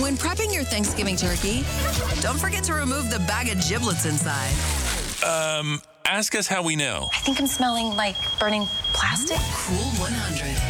When prepping your Thanksgiving turkey, don't forget to remove the bag of giblets inside. Ask us how we know. I think I'm smelling like burning plastic. Cool 100.